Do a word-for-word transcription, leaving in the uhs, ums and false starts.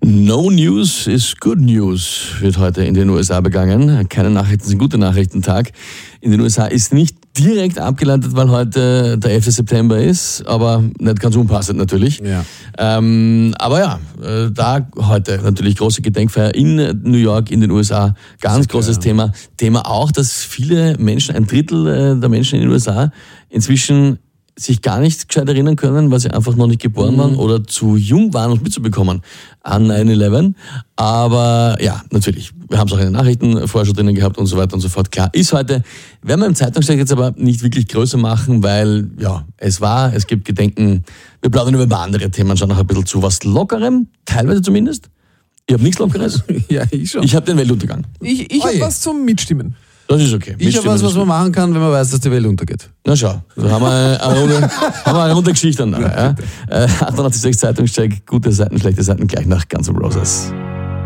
No News is good news, wird heute in den U S A begangen. Keine Nachrichten sind gute Nachrichtentag. In den U S A ist nicht direkt abgeleitet, weil heute der elfte September ist, aber nicht ganz unpassend natürlich. Ja. Ähm, aber ja, äh, da heute natürlich große Gedenkfeier in New York, in den U S A. Ganz großes klar, ja. Thema. Thema auch, dass viele Menschen, ein Drittel äh, der Menschen in den U S A inzwischen sich gar nicht gescheit erinnern können, weil sie einfach noch nicht geboren Mhm. waren oder zu jung waren, um es mitzubekommen an neun elf. Aber ja, natürlich, wir haben es auch in den Nachrichten vorher schon drinnen gehabt und so weiter und so fort. Klar, ist heute, werden wir im Zeitungssteig jetzt aber nicht wirklich größer machen, weil ja, es war, es gibt Gedenken, wir plaudern über ein paar andere Themen, schauen noch ein bisschen zu was Lockerem, teilweise zumindest. Ich habe nichts Lockeres. Ja, ich schon. Ich habe den Weltuntergang. Ich, ich habe Oje. was zum Mitstimmen. Das ist okay. Ich habe was, was man machen kann, wenn man weiß, dass die Welt untergeht. Na schau, da haben wir eine Runde, haben wir eine Runde Geschichte. Ja, ja. Äh, achtundachtzig Komma sechs Zeitungscheck, gute Seiten, schlechte Seiten, gleich nach Guns N' Roses.